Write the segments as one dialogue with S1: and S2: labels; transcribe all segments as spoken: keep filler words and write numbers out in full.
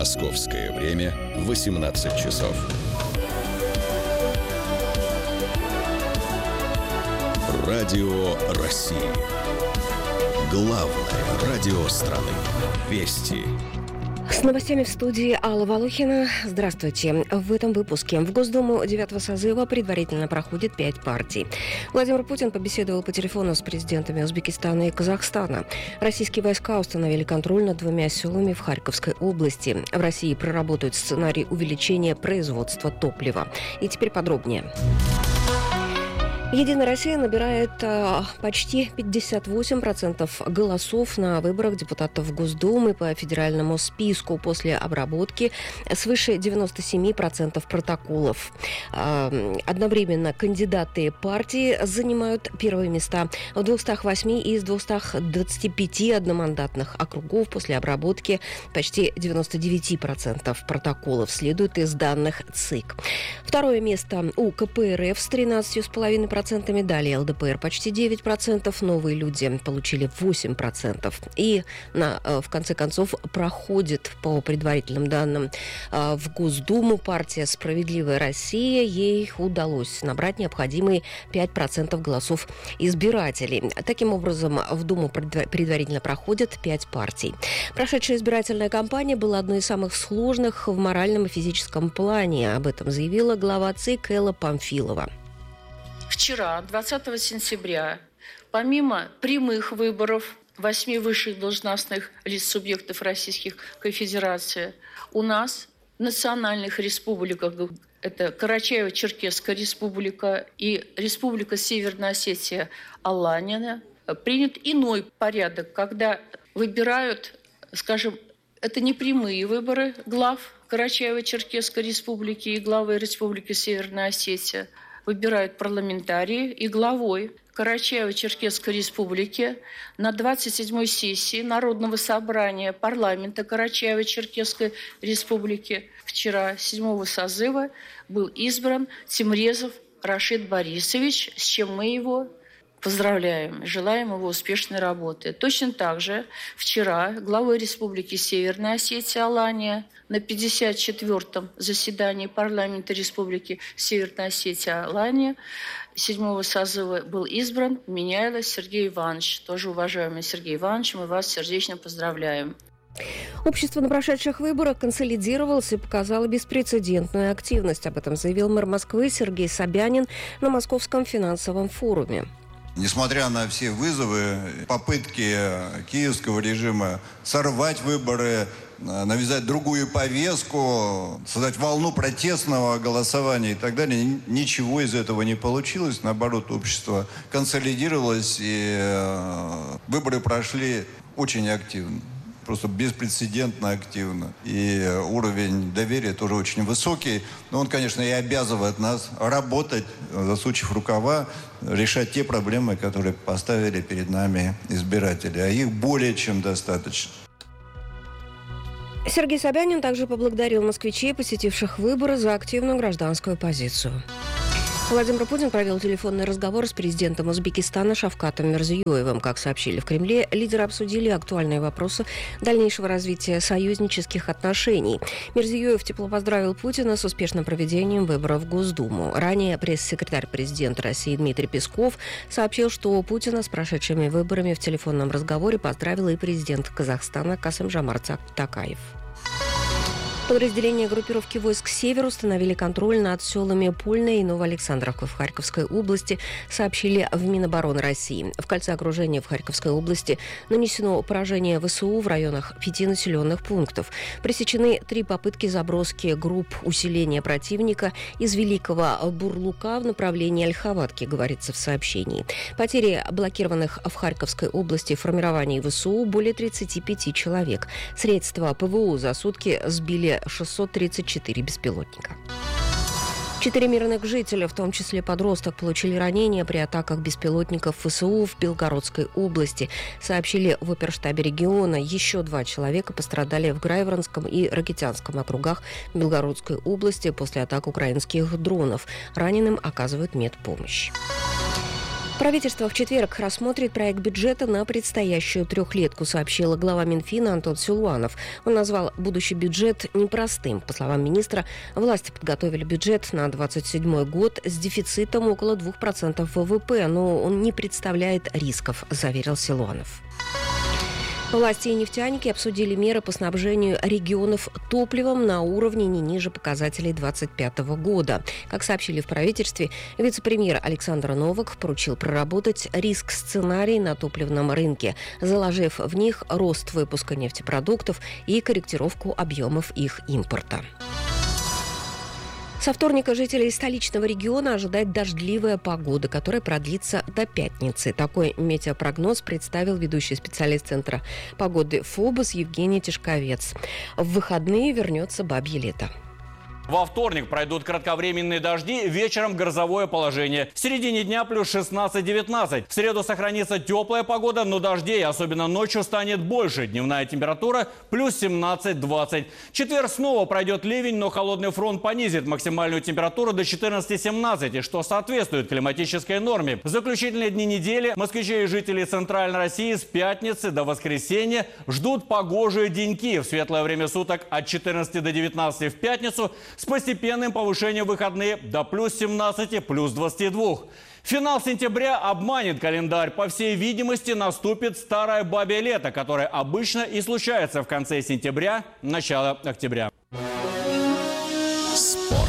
S1: Московское время восемнадцать часов. Радио России. Главное радио страны. Вести.
S2: С новостями в студии Алла Волохина. Здравствуйте. В этом выпуске в Госдуму девятого созыва предварительно проходит пять партий. Владимир Путин побеседовал по телефону с президентами Узбекистана и Казахстана. Российские войска установили контроль над двумя селами в Харьковской области. В России проработают сценарий увеличения производства топлива. И теперь подробнее. «Единая Россия» набирает а, почти пятьдесят восемь процентов голосов на выборах депутатов Госдумы по федеральному списку после обработки свыше девяносто семь процентов протоколов. А, одновременно кандидаты партии занимают первые места в двухстах восьми из двухстах двадцати пяти одномандатных округов после обработки почти девяносто девять процентов протоколов, следует из данных ЦИК. Второе место у КПРФ с тринадцатью целых пять десятых процента. Далее ЛДПР почти девять процентов, новые люди получили восемь процентов. И на, в конце концов проходит по предварительным данным в Госдуму партия «Справедливая Россия». Ей удалось набрать необходимые пять процентов голосов избирателей. Таким образом, в Думу предварительно проходят пять партий. Прошедшая избирательная кампания была одной из самых сложных в моральном и физическом плане. Об этом заявила глава ЦИК Элла Памфилова.
S3: Вчера, двадцатого сентября, помимо прямых выборов восьми высших должностных лиц субъектов Российской Федерации, у нас в национальных республиках, это Карачаево-Черкесская республика и Республика Северная Осетия Алания, принят иной порядок, когда выбирают, скажем, это не прямые выборы глав Карачаево-Черкесской республики и главы Республики Северная Осетия, выбирают парламентарии, и главой Карачаево-Черкесской республики на двадцать седьмой сессии Народного собрания парламента Карачаево-Черкесской республики вчера, седьмого созыва, был избран Тимрезов Рашид Борисович, с чем мы его поздравляем, желаем его успешной работы. Точно так же вчера главой Республики Северная Осетия Алания на пятьдесят четвёртом заседании парламента Республики Северная Осетия Алания седьмого созыва был избран Меняйло Сергей Иванович. Тоже уважаемый Сергей Иванович, мы вас сердечно поздравляем.
S2: Общество на прошедших выборах консолидировалось и показало беспрецедентную активность. Об этом заявил мэр Москвы Сергей Собянин на Московском финансовом форуме.
S4: Несмотря на все вызовы, попытки киевского режима сорвать выборы, навязать другую повестку, создать волну протестного голосования и так далее, ничего из этого не получилось. Наоборот, общество консолидировалось, и выборы прошли очень активно. Просто беспрецедентно активно. И уровень доверия тоже очень высокий. Но он, конечно, и обязывает нас работать, засучив рукава, решать те проблемы, которые поставили перед нами избиратели. А их более чем достаточно.
S2: Сергей Собянин также поблагодарил москвичей, посетивших выборы, за активную гражданскую позицию. Владимир Путин провел телефонный разговор с президентом Узбекистана Шавкатом Мирзиёевым. Как сообщили в Кремле, лидеры обсудили актуальные вопросы дальнейшего развития союзнических отношений. Мирзиёев тепло поздравил Путина с успешным проведением выборов в Госдуму. Ранее пресс-секретарь президента России Дмитрий Песков сообщил, что Путина с прошедшими выборами в телефонном разговоре поздравил и президент Казахстана Касым-Жомарт Токаев. Подразделения группировки войск «Север» установили контроль над селами Польная и Новоалександровка в Харьковской области, сообщили в Минобороны России. В кольце окружения в Харьковской области нанесено поражение ВСУ в районах пяти населенных пунктов. Пресечены три попытки заброски групп усиления противника из Великого Бурлука в направлении Ольховатки, говорится в сообщении. Потери блокированных в Харьковской области формирований ВСУ более тридцати пяти человек. Средства ПВО за сутки сбили шестьсот тридцать четыре беспилотника. Четыре мирных жителя, в том числе подросток, получили ранения при атаках беспилотников ВСУ в Белгородской области, сообщили в оперштабе региона. Еще два человека пострадали в Грайворонском и Ракитянском округах Белгородской области после атак украинских дронов. Раненым оказывают медпомощь. Правительство в четверг рассмотрит проект бюджета на предстоящую трехлетку, сообщила глава Минфина Антон Силуанов. Он назвал будущий бюджет непростым. По словам министра, власти подготовили бюджет на двадцать седьмой год с дефицитом около двух процентов ВВП, но он не представляет рисков, заверил Силуанов. Власти и нефтяники обсудили меры по снабжению регионов топливом на уровне не ниже показателей двадцать пятого года. Как сообщили в правительстве, вице-премьер Александр Новак поручил проработать риск-сценарий на топливном рынке, заложив в них рост выпуска нефтепродуктов и корректировку объемов их импорта. Со вторника жителей столичного региона ожидает дождливая погода, которая продлится до пятницы. Такой метеопрогноз представил ведущий специалист Центра погоды ФОБОС Евгений Тишковец. В выходные вернется бабье лето.
S5: Во вторник пройдут кратковременные дожди, вечером грозовое положение. В середине дня плюс шестнадцать-девятнадцать. В среду сохранится теплая погода, но дождей, особенно ночью, станет больше. Дневная температура плюс семнадцать-двадцать. В четверг снова пройдет ливень, но холодный фронт понизит максимальную температуру до четырнадцати-семнадцати, что соответствует климатической норме. В заключительные дни недели москвичи и жители Центральной России с пятницы до воскресенья ждут погожие деньки. В светлое время суток от четырнадцати до девятнадцати в пятницу, с постепенным повышением в выходные до плюс семнадцати, плюс двадцати двух. Финал сентября обманет календарь. По всей видимости, наступит старое бабье лето, которое обычно и случается в конце сентября, начало октября.
S1: Спорт.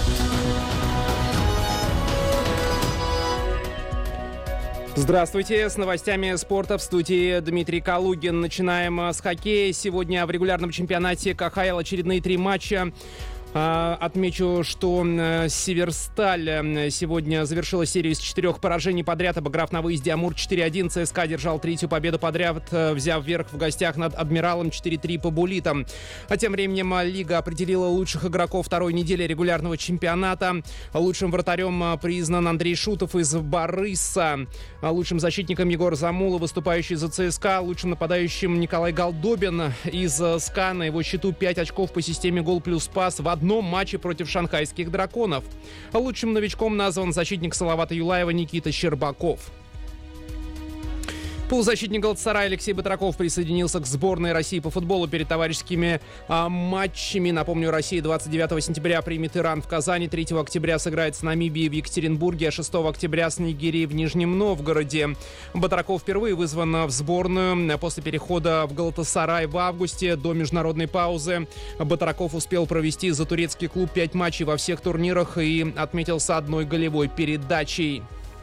S6: Здравствуйте. С новостями спорта в студии Дмитрий Калугин. Начинаем с хоккея. Сегодня в регулярном чемпионате ка ха эл очередные три матча. Отмечу, что Северсталь сегодня завершила серию из четырех поражений подряд, обыграв на выезде Амур четыре один. ЦСКА держал третью победу подряд, взяв верх в гостях над Адмиралом четыре три по буллитам. А тем временем Лига определила лучших игроков второй недели регулярного чемпионата. Лучшим вратарем признан Андрей Шутов из Барыса. Лучшим защитником Егор Замула, выступающий за ЦСКА. Лучшим нападающим Николай Голдобин из СКА. На его счету пять очков по системе гол плюс пас в одном матче против шанхайских драконов. Лучшим новичком назван защитник Салавата Юлаева Никита Щербаков. Полузащитник Галатасарая Алексей Батраков присоединился к сборной России по футболу перед товарищескими а, матчами. Напомню, Россия двадцать девятого сентября примет Иран в Казани, третьего октября сыграет с Намибией в Екатеринбурге, а шестого октября с Нигерией в Нижнем Новгороде. Батраков впервые вызван в сборную после перехода в Галатасарай в августе. До международной паузы Батраков успел провести за турецкий клуб пять матчей во всех турнирах и отметился одной голевой передачей.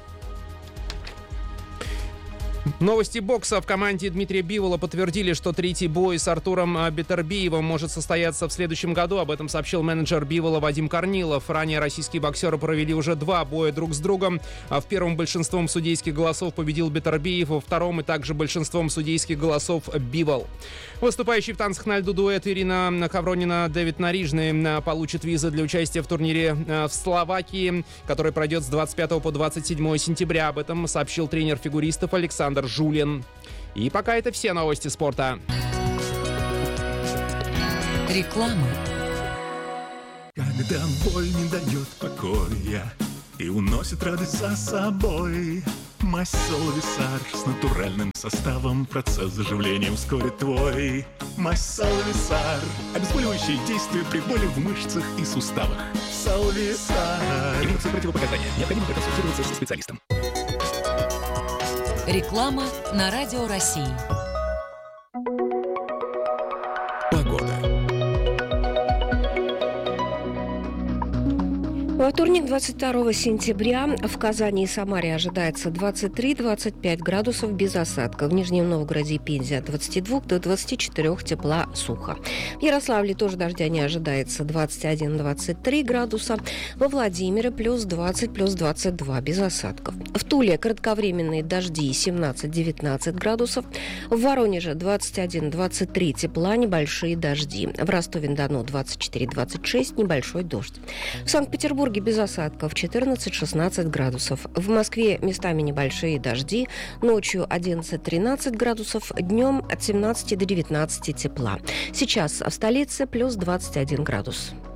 S6: Новости бокса. В команде Дмитрия Бивола подтвердили, что третий бой с Артуром Бетербиевым может состояться в следующем году. Об этом сообщил менеджер Бивола Вадим Корнилов. Ранее российские боксеры провели уже два боя друг с другом. В первом большинством судейских голосов победил Бетербиев, во втором и также большинством судейских голосов Бивол. Выступающий в танцах на льду дуэт Ирина Хавронина Дэвид Нарижный получит визы для участия в турнире в Словакии, который пройдет с двадцать пятого по двадцать седьмое сентября. Об этом сообщил тренер фигуристов Александр Жулин. И пока это все новости спорта.
S7: Реклама.
S8: Когда боль не дает покоя и уносит радость за собой, мазь Солвисар с натуральным составом процесс заживления ускорит твой. Мазь Солвисар. Обезболивающие действия при боли в мышцах и суставах. Солвисар. Имеются противопоказания. Необходимо проконсультироваться со специалистом.
S7: Реклама на Радио России.
S1: Погода.
S2: Во вторник, двадцать второго сентября, в Казани и Самаре ожидается двадцать три - двадцать пять градусов без осадков. В Нижнем Новгороде и Пензе от двадцати двух до двадцати четырёх тепла, сухо. В Ярославле тоже дождя не ожидается, двадцать один - двадцать три градуса. Во Владимире плюс двадцать, плюс двадцать два, без осадков. В Туле кратковременные дожди, семнадцать - девятнадцать градусов. В Воронеже двадцать один - двадцать три тепла, небольшие дожди. В Ростове-на-Дону двадцать четыре - двадцать шесть, небольшой дождь. В Санкт-Петербурге без осадков, четырнадцать - шестнадцать градусов. В Москве местами небольшие дожди, ночью одиннадцать - тринадцать градусов, днем от семнадцати до девятнадцати тепла. Сейчас в столице плюс двадцать один градус.